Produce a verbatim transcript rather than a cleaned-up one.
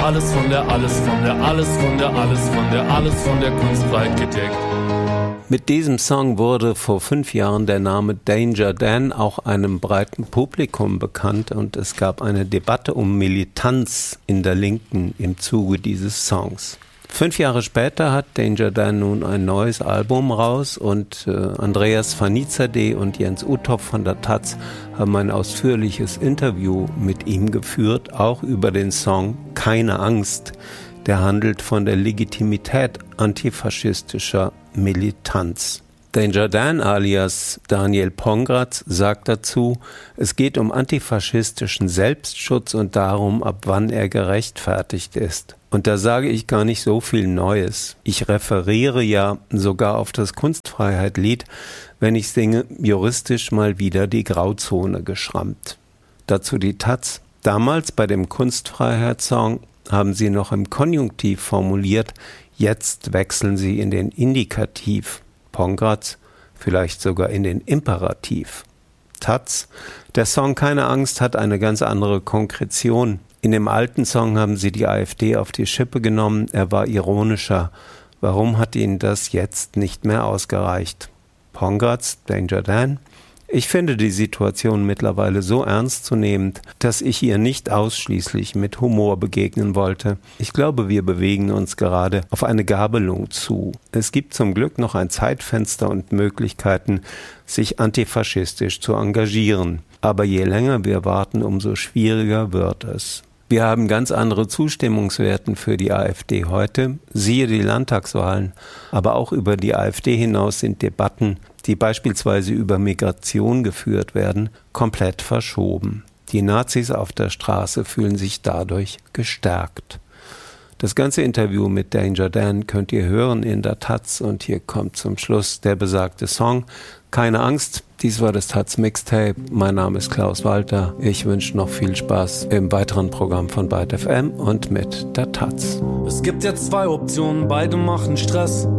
alles von der, alles von der, alles von der, alles von der, alles von der Kunstfreiheit gedeckt. Mit diesem Song wurde vor fünf Jahren der Name Danger Dan auch einem breiten Publikum bekannt und es gab eine Debatte um Militanz in der Linken im Zuge dieses Songs. Fünf Jahre später hat Danger Dan nun ein neues Album raus und äh, Andreas Vanizade und Jens Uthoff von der Taz haben ein ausführliches Interview mit ihm geführt, auch über den Song Keine Angst. Der handelt von der Legitimität antifaschistischer Militanz. Danger Dan alias Daniel Pongratz sagt dazu, es geht um antifaschistischen Selbstschutz und darum, ab wann er gerechtfertigt ist. Und da sage ich gar nicht so viel Neues. Ich referiere ja sogar auf das Kunstfreiheit-Lied, wenn ich singe, juristisch mal wieder die Grauzone geschrammt. Dazu die Taz. Damals bei dem Kunstfreiheitssong haben sie noch im Konjunktiv formuliert, jetzt wechseln sie in den Indikativ. Pongratz, vielleicht sogar in den Imperativ. Taz, der Song Keine Angst hat eine ganz andere Konkretion. In dem alten Song haben sie die AfD auf die Schippe genommen, er war ironischer. Warum hat ihnen das jetzt nicht mehr ausgereicht? Pongratz, Danger Dan. Ich finde die Situation mittlerweile so ernstzunehmend, dass ich ihr nicht ausschließlich mit Humor begegnen wollte. Ich glaube, wir bewegen uns gerade auf eine Gabelung zu. Es gibt zum Glück noch ein Zeitfenster und Möglichkeiten, sich antifaschistisch zu engagieren. Aber je länger wir warten, umso schwieriger wird es. Wir haben ganz andere Zustimmungswerten für die AfD heute, siehe die Landtagswahlen, aber auch über die AfD hinaus sind Debatten, die beispielsweise über Migration geführt werden, komplett verschoben. Die Nazis auf der Straße fühlen sich dadurch gestärkt. Das ganze Interview mit Danger Dan könnt ihr hören in der Taz und hier kommt zum Schluss der besagte Song. Keine Angst, dies war das Taz Mixtape. Mein Name ist Klaus Walter. Ich wünsche noch viel Spaß im weiteren Programm von Byte F M und mit der Taz. Es gibt jetzt zwei Optionen, beide machen Stress.